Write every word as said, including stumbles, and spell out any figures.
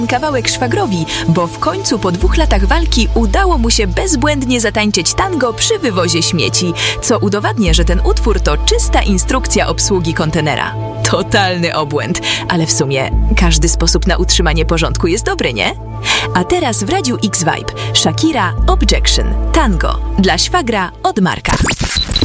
kawałek szwagrowi, bo w końcu po dwóch latach walki udało mu się bezbłędnie zatańczyć tango przy wywozie śmieci, co udowadnia, że ten utwór to czysta instrukcja obsługi kontenera. Totalny obłęd, ale w sumie każdy sposób na utrzymanie porządku jest dobry, nie? A teraz w Radiu X Vibe Shakira Objection, tango dla szwagra od Marka.